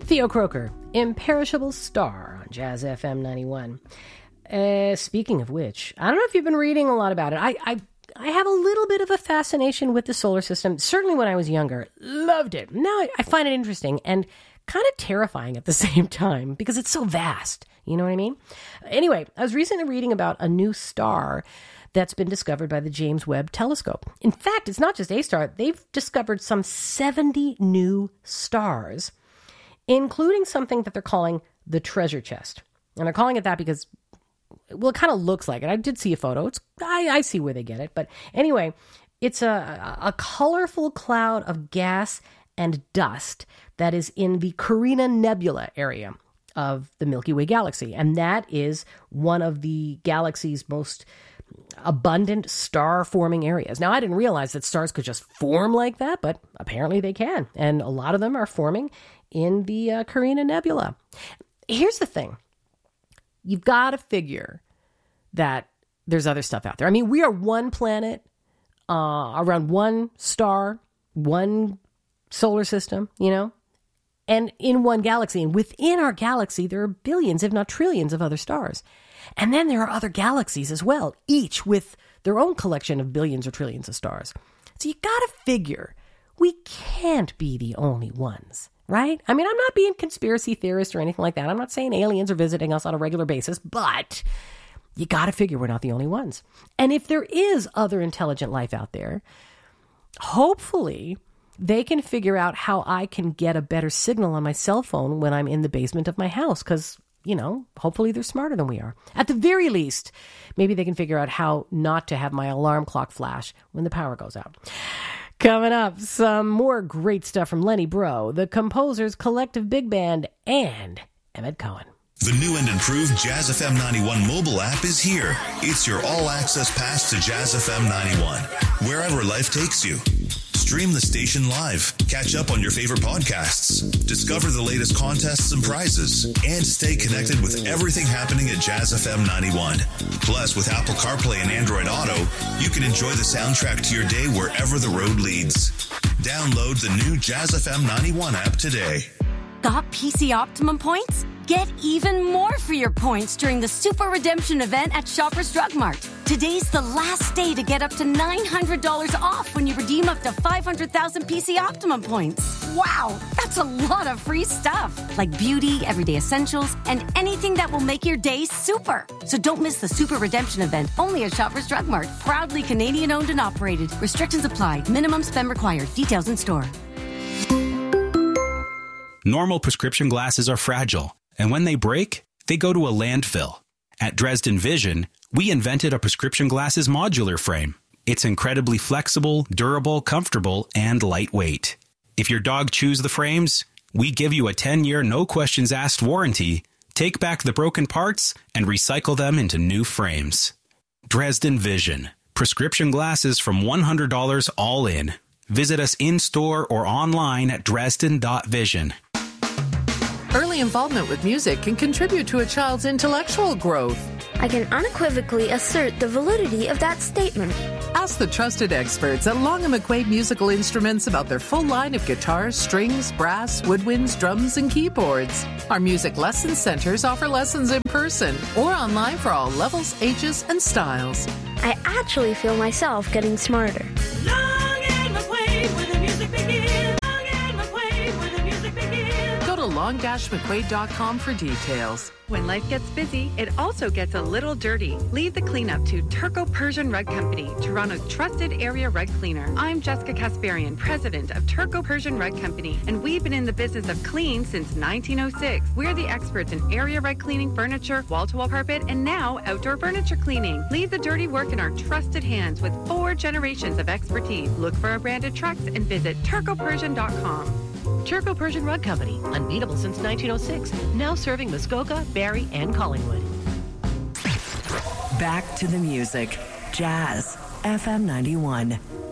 Theo Croker, Imperishable Star on Jazz FM 91. Speaking of which, I don't know if you've been reading a lot about it. I have a little bit of a fascination with the solar system. Certainly when I was younger. Loved it. Now I find it interesting and kind of terrifying at the same time because it's so vast. You know what I mean? Anyway, I was recently reading about a new star that's been discovered by the James Webb Telescope. In fact, it's not just a star. They've discovered some 70 new stars, including something that they're calling the treasure chest. And they're calling it that because, well, it kind of looks like it. I did see a photo. I see where they get it. But anyway, it's a colorful cloud of gas and dust that is in the Carina Nebula area of the Milky Way galaxy. And that is one of the galaxy's most abundant star-forming areas. Now, I didn't realize that stars could just form like that, but apparently they can. And a lot of them are forming in the Carina Nebula. Here's the thing. You've got to figure that there's other stuff out there. I mean, we are one planet, around one star, one solar system, you know, and in one galaxy. And within our galaxy, there are billions, if not trillions, of other stars. And then there are other galaxies as well, each with their own collection of billions or trillions of stars. So you got to figure we can't be the only ones, right? I mean, I'm not being conspiracy theorist or anything like that. I'm not saying aliens are visiting us on a regular basis, but you got to figure we're not the only ones. And if there is other intelligent life out there, hopefully they can figure out how I can get a better signal on my cell phone when I'm in the basement of my house, because, you know, hopefully they're smarter than we are. At the very least, maybe they can figure out how not to have my alarm clock flash when the power goes out. Coming up, some more great stuff from Lenny Breau, the Composers Collective Big Band, and Emmett Cohen. The new and improved Jazz FM 91 mobile app is here. It's your all-access pass to Jazz FM 91, wherever life takes you. Stream the station live, catch up on your favorite podcasts, discover the latest contests and prizes, and stay connected with everything happening at Jazz FM 91. Plus, with Apple CarPlay and Android Auto, you can enjoy the soundtrack to your day wherever the road leads. Download the new Jazz FM 91 app today. Got PC Optimum points? Get even more for your points during the Super Redemption event at Shoppers Drug Mart. Today's the last day to get up to $900 off when you redeem up to 500,000 PC Optimum points. Wow, that's a lot of free stuff, like beauty, everyday essentials, and anything that will make your day super. So don't miss the Super Redemption event only at Shoppers Drug Mart. Proudly Canadian owned and operated. Restrictions apply. Minimum spend required. Details in store. Normal prescription glasses are fragile, and when they break, they go to a landfill. At Dresden Vision, we invented a prescription glasses modular frame. It's incredibly flexible, durable, comfortable, and lightweight. If your dog chews the frames, we give you a 10-year no-questions-asked warranty, take back the broken parts, and recycle them into new frames. Dresden Vision. Prescription glasses from $100 all in. Visit us in-store or online at dresden.vision. Early involvement with music can contribute to a child's intellectual growth. I can unequivocally assert the validity of that statement. Ask the trusted experts at Long & McQuaid Musical Instruments about their full line of guitars, strings, brass, woodwinds, drums, and keyboards. Our music lesson centers offer lessons in person or online for all levels, ages, and styles. I actually feel myself getting smarter. Long & McQuaid, where the music begins. Long & McQuaid, where the music begins. Go to long-mcquaid.com for details. When life gets busy, it also gets a little dirty. Leave the cleanup to Turco Persian Rug Company, Toronto's trusted area rug cleaner. I'm Jessica Kasparian, president of Turco Persian Rug Company, and we've been in the business of clean since 1906. We're the experts in area rug cleaning, furniture, wall-to-wall carpet, and now outdoor furniture cleaning. Leave the dirty work in our trusted hands with 4 generations of expertise. Look for our branded trucks and visit turcopersian.com. Turco Persian Rug Company, unbeatable since 1906, now serving Muskoka, Barrie, and Collingwood. Back to the music. Jazz FM 91.